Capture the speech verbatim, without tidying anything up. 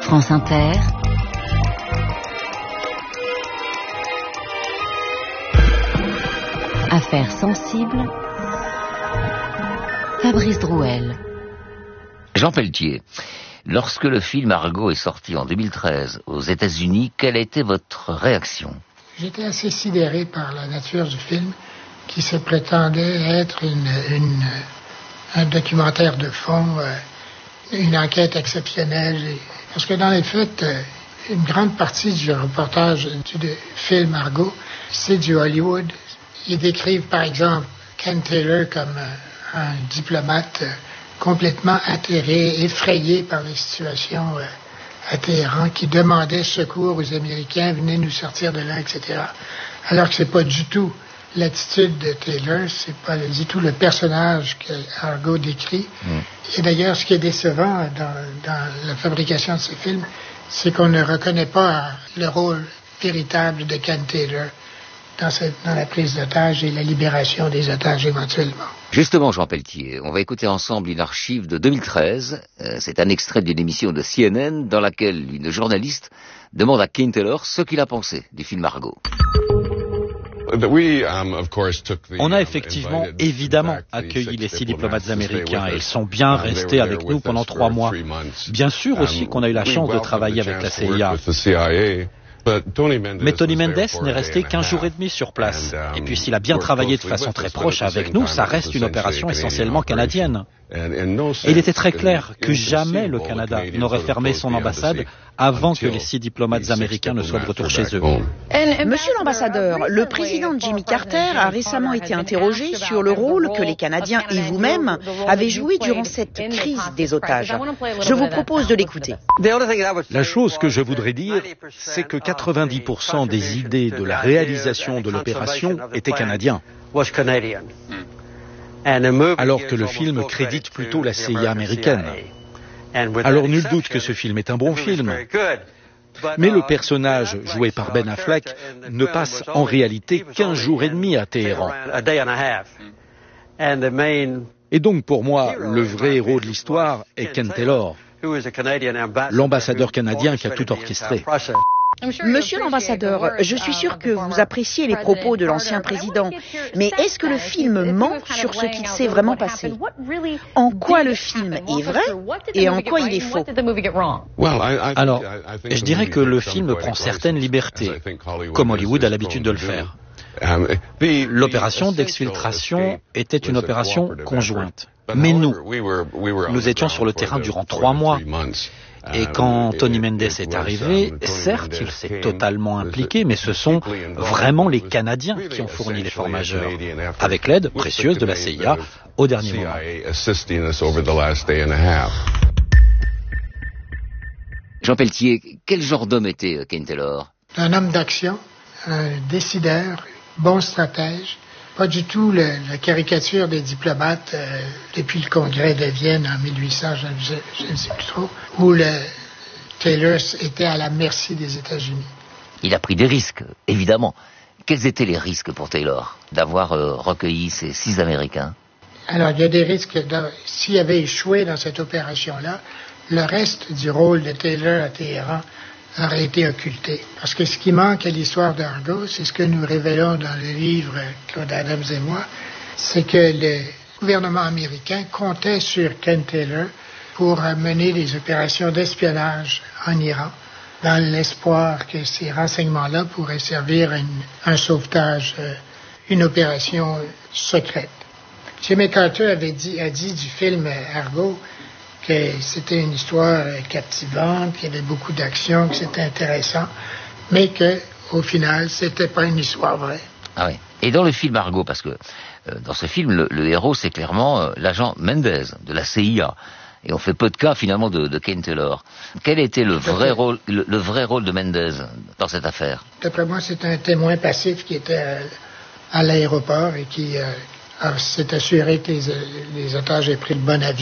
France Inter. Affaires sensibles. Fabrice Drouel. Jean Pelletier, lorsque le film Argo est sorti en deux mille treize aux États-Unis, quelle a été votre réaction? J'étais assez sidéré par la nature du film, qui se prétendait être une, une, un documentaire de fond, euh, une enquête exceptionnelle. Parce que dans les faits, euh, une grande partie du reportage du film Argo, c'est du Hollywood. Ils décrivent par exemple Ken Taylor comme euh, un diplomate euh, complètement atterré, effrayé par les situations euh, à Téhéran, qui demandait secours aux Américains, venez nous sortir de là, et cetera. Alors que c'est pas du tout l'attitude de Taylor, c'est pas du tout le personnage que Argo décrit. Mm. Et d'ailleurs, ce qui est décevant dans, dans la fabrication de ce film, c'est qu'on ne reconnaît pas le rôle véritable de Ken Taylor dans, cette, dans la prise d'otages et la libération des otages éventuellement. Justement, Jean Pelletier, on va écouter ensemble une archive de deux mille treize. Euh, c'est un extrait d'une émission de C N N dans laquelle une journaliste demande à Ken Taylor ce qu'il a pensé du film Argo. On a effectivement, évidemment, accueilli les six diplomates américains et ils sont bien restés avec nous pendant trois mois. Bien sûr aussi qu'on a eu la chance de travailler avec la C I A. Mais Tony Mendes n'est resté qu'un jour et demi sur place. Et puis s'il a bien travaillé de façon très proche avec nous, ça reste une opération essentiellement canadienne. Et il était très clair que jamais le Canada n'aurait fermé son ambassade avant que les six diplomates américains ne soient de retour chez eux. Monsieur l'ambassadeur, le président Jimmy Carter a récemment été interrogé sur le rôle que les Canadiens et vous-même avez joué durant cette crise des otages. Je vous propose de l'écouter. La chose que je voudrais dire, c'est que quatre-vingt-dix pour cent des idées de la réalisation de l'opération étaient canadiens. Alors que le film crédite plutôt la C I A américaine. Alors nul doute que ce film est un bon film. Mais le personnage joué par Ben Affleck ne passe en réalité qu'un jour et demi à Téhéran. Et donc pour moi, le vrai héros de l'histoire est Ken Taylor, l'ambassadeur canadien qui a tout orchestré. Monsieur l'ambassadeur, je suis sûr que vous appréciez les propos de l'ancien président, mais est-ce que le film ment sur ce qu'il s'est vraiment passé? En quoi le film est vrai et en quoi il est faux? Alors, je dirais que le film prend certaines libertés, comme Hollywood a l'habitude de le faire. L'opération d'exfiltration était une opération conjointe. Mais nous, nous étions sur le terrain durant trois mois. Et quand Tony Mendes est arrivé, certes, il s'est totalement impliqué, mais ce sont vraiment les Canadiens qui ont fourni l'effort majeur, avec l'aide précieuse de la C I A au dernier moment. Jean Pelletier, quel genre d'homme était Ken Taylor? Un homme d'action, un décideur, bon stratège. Pas du tout le, la caricature des diplomates euh, depuis le congrès de Vienne en mille huit cents, je, je, je ne sais plus trop, où le Taylor était à la merci des États-Unis. Il a pris des risques, évidemment. Quels étaient les risques pour Taylor d'avoir euh, recueilli ces six Américains? Alors, il y a des risques. De, s'il avait échoué dans cette opération-là, le reste du rôle de Taylor à Téhéran aurait été occulté. Parce que ce qui manque à l'histoire d'Argo, c'est ce que nous révélons dans le livre Claude Adams et moi, c'est que le gouvernement américain comptait sur Ken Taylor pour mener des opérations d'espionnage en Iran, dans l'espoir que ces renseignements-là pourraient servir à une, un sauvetage, une opération secrète. Jimmy Carter avait dit, a dit du film Argo que c'était une histoire captivante, qu'il y avait beaucoup d'action, que c'était intéressant, mais que, au final, c'était pas une histoire vraie. Ah oui. Et dans le film Argo, parce que euh, dans ce film, le, le héros, c'est clairement euh, l'agent Mendes de la C I A. Et on fait peu de cas, finalement, de, de Ken Taylor. Quel était le vrai, rôle, le, le vrai rôle de Mendes dans cette affaire? D'après moi, c'est un témoin passif qui était à, à l'aéroport et qui euh, s'est assuré que les, les otages aient pris le bon avion.